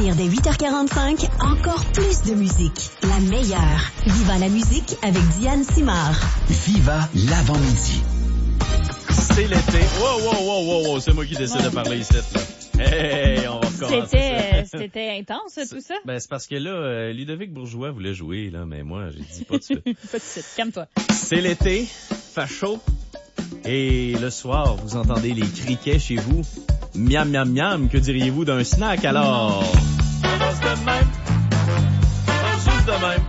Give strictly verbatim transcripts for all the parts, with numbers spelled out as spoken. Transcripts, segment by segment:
revenir dès huit heures quarante-cinq, encore plus de musique. La meilleure. Viva la musique avec Diane Simard. Viva l'avant-midi. C'est l'été. Wow, wow, wow, wow, wow. C'est moi qui décide de parler ici, là. Hey, on va recommencer. C'était, c'était intense, tout ça? Ben, c'est parce que là, euh, Ludovic Bourgeois voulait jouer, là, mais moi, j'ai dit pas de suite. Pas de suite. Calme-toi. C'est l'été, fait chaud. Et le soir, vous entendez les criquets chez vous. Miam, miam, miam. Que diriez-vous d'un snack, alors? On va se de même. On va juste de même.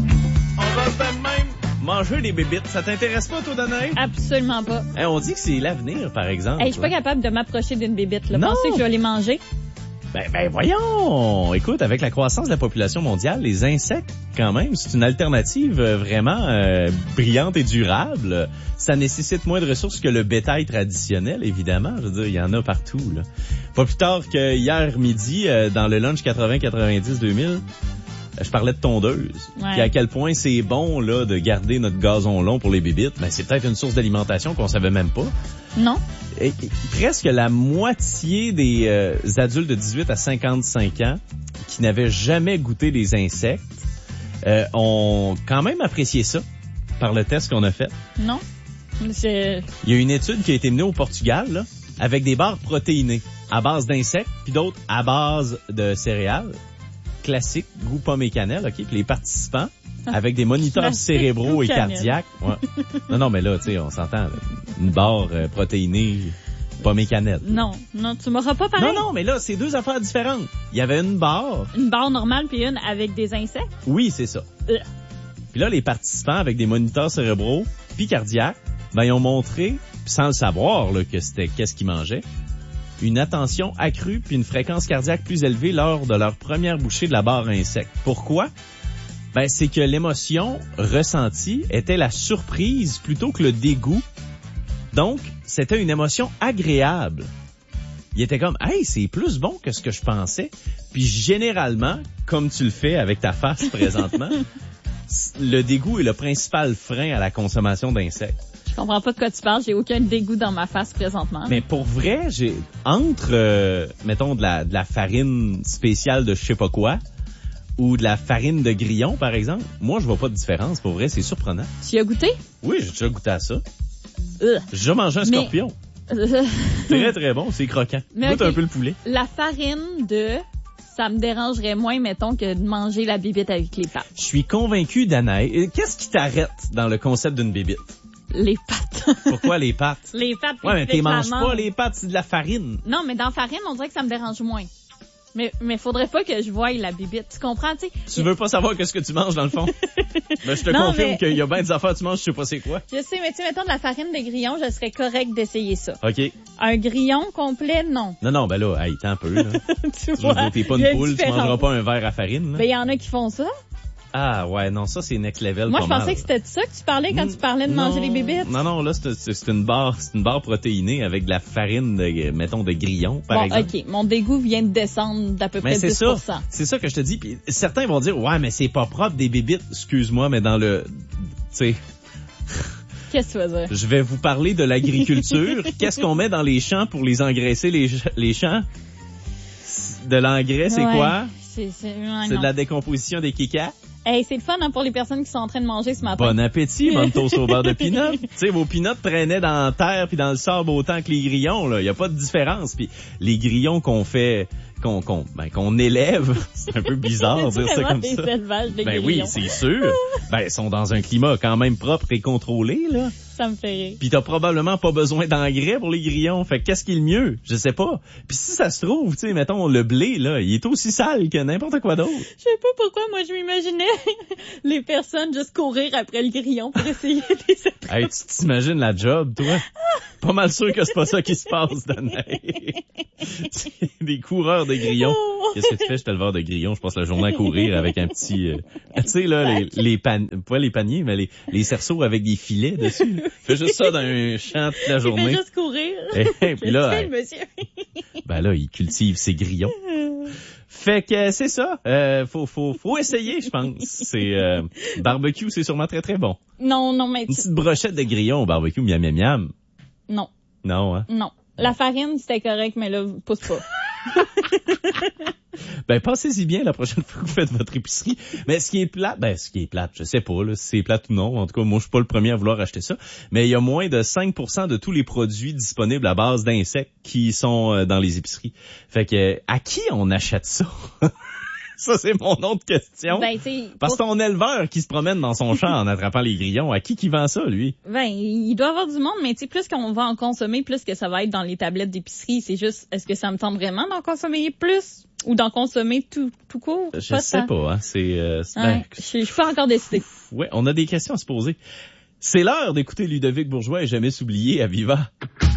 On va se de même. Manger des bébites, ça t'intéresse pas, toi, Danae? Absolument pas. Hey, on dit que c'est l'avenir, par exemple. Hey, je suis pas capable de m'approcher d'une bébite, là. Non. Pensez que je vais les manger? Ben, ben, voyons! Écoute, avec la croissance de la population mondiale, les insectes, quand même, c'est une alternative euh, vraiment euh, brillante et durable. Ça nécessite moins de ressources que le bétail traditionnel, évidemment. Je veux dire, il y en a partout, là. Pas plus tard que hier midi, euh, dans le lunch quatre-vingts quatre-vingt-dix deux mille, je parlais de tondeuse. Ouais. Puis à quel point c'est bon, là, de garder notre gazon long pour les bébites. Ben, c'est peut-être une source d'alimentation qu'on savait même pas. Non. Et, et, presque la moitié des euh, adultes de dix-huit à cinquante-cinq ans qui n'avaient jamais goûté des insectes euh, ont quand même apprécié ça par le test qu'on a fait. Non. Je... Il y a une étude qui a été menée au Portugal, là, avec des barres protéinées à base d'insectes, puis d'autres à base de céréales. Classique, goût pomme et cannelle, OK? Puis les participants, avec des moniteurs Classique, cérébraux goût et cannelle. cardiaques. Ouais. Non, non, mais là, tu sais, on s'entend. Là, une barre euh, protéinée, pomme et cannelle. Non. Non, tu m'auras pas parlé. Non, non, mais là, c'est deux affaires différentes. Il y avait une barre. Une barre normale puis une avec des insectes? Oui, c'est ça. Euh. Puis là, les participants, avec des moniteurs cérébraux puis cardiaques, ben, ils ont montré, sans le savoir, là, que c'était qu'est-ce qu'ils mangeaient, une attention accrue puis une fréquence cardiaque plus élevée lors de leur première bouchée de la barre à insectes. Pourquoi? Ben, c'est que l'émotion ressentie était la surprise plutôt que le dégoût. Donc, c'était une émotion agréable. Il était comme, hey, c'est plus bon que ce que je pensais. Puis généralement, comme tu le fais avec ta face présentement, le dégoût est le principal frein à la consommation d'insectes. Je comprends pas de quoi tu parles. J'ai aucun dégoût dans ma face présentement. Mais pour vrai, j'ai entre, euh, mettons, de la, de la farine spéciale de je sais pas quoi ou de la farine de grillon, par exemple, moi, je vois pas de différence. Pour vrai, c'est surprenant. Tu y as goûté? Oui, j'ai déjà goûté à ça. Euh. J'ai déjà mangé un Mais- scorpion. Très, très bon. C'est croquant. Mais Goûte ok. un peu le poulet. La farine de... Ça me dérangerait moins, mettons, que de manger la bibite avec les pattes. Je suis convaincu, Danae. Qu'est-ce qui t'arrête dans le concept d'une bébite? Les pattes. Pourquoi les pâtes? Les pattes. Ouais, mais puis t'es manges flamandes. pas les pâtes, c'est de la farine. Non, mais dans farine, on dirait que ça me dérange moins. Mais, mais faudrait pas que je voie la bibite. Tu comprends, tu sais? Tu veux pas savoir qu'est-ce que tu manges dans le fond? Mais je te Non, confirme mais- qu'il y a bien des affaires que tu manges, je sais pas c'est quoi. Je sais, mais tu sais, mettons de la farine de grillon, je serais correct d'essayer ça. OK. Un grillon complet, non. Non, non, ben là, hey, t'es un peu, là. tu Je veux dire, t'es pas il y a une poule, tu différence. mangeras pas un verre à farine, là. Ben, il y en a qui font ça. Ah, ouais, non, ça, c'est next level. Moi, pas je pensais mal. que c'était de ça que tu parlais quand tu parlais de Non, manger les bébites. Non, non, là, c'est, c'est, c'est une barre, c'est une barre protéinée avec de la farine, de, mettons, de grillon, par Bon, exemple. OK. Mon dégoût vient de descendre d'à peu Mais près c'est dix pour cent. ça, c'est ça que je te dis. Puis certains vont dire, ouais, mais c'est pas propre des bébites. Excuse-moi, mais dans le, tu sais, Qu'est-ce que tu veux dire? je vais vous parler de l'agriculture. Qu'est-ce qu'on met dans les champs pour les engraisser, les, les champs? De l'engrais, c'est Ouais. quoi? C'est, c'est, ouais, C'est non. de la décomposition des kikats. Hey, c'est le fun hein, pour les personnes qui sont en train de manger ce matin. Bon appétit, bonne toast au beurre de pinot. Tu sais, vos pinottes traînaient dans la terre puis dans le sable autant que les grillons, là. Il y a pas de différence. Puis les grillons qu'on fait, qu'on, qu'on, ben, qu'on élève, c'est un peu bizarre de dire ça Vraiment comme des ça. élevages de Ben grillons. oui, c'est sûr. Ben, ils sont dans un climat quand même propre et contrôlé, là. Ça me fait rire. Puis t'as probablement pas besoin d'engrais pour les grillons. Fait que qu'est-ce qui est le mieux? Je sais pas. Puis si ça se trouve, tu sais, mettons, le blé, là, il est aussi sale que n'importe quoi d'autre. Je sais pas pourquoi moi je m'imaginais les personnes juste courir après le grillon pour essayer de les attraper. Hey, tu t'imagines la job, toi? Pas mal sûr que c'est pas ça qui se passe, Danae. Des coureurs de grillons. Qu'est-ce que tu fais? Je te le verre de grillon. Je passe la journée à courir avec un petit... Euh, tu sais, là, les, les paniers... Pas les paniers, mais les, les cerceaux avec des filets dessus. Fais juste ça dans un champ toute la Il journée. fait juste courir. Et puis là, Qu'est-ce hey, qu'il fait, monsieur? ben là, il cultive ses grillons. Fait que c'est ça. Euh, faut, faut, faut essayer, je pense. C'est euh, barbecue, c'est sûrement très très bon. Non, non, mais Une tu... petite brochette de grillons au barbecue, miam miam miam. Non, Non, hein? non. La farine, c'était correct, mais là, pousse pas. Ben, passez-y bien la prochaine fois que vous faites votre épicerie. Mais ce qui est plate, ben, ce qui est plate, je sais pas, là, si c'est plate ou non. En tout cas, moi, je suis pas le premier à vouloir acheter ça. Mais il y a moins de cinq pour cent de tous les produits disponibles à base d'insectes qui sont dans les épiceries. Fait que, à qui on achète ça? Ça, c'est mon autre question. Ben, t'sais, Parce que pour... ton éleveur qui se promène dans son champ en attrapant les grillons, à qui qui vend ça, lui? Ben, il doit y avoir du monde, mais tu sais, plus qu'on va en consommer, plus que ça va être dans les tablettes d'épicerie. C'est juste, est-ce que ça me tente vraiment d'en consommer plus? Ou d'en consommer tout, tout court? Je pas sais ça. pas, hein. C'est, euh, c'est Ouais, ben, je suis pas encore décidée. Ouais, on a des questions à se poser. C'est l'heure d'écouter Ludovic Bourgeois et Jamais s'oublier à Viva.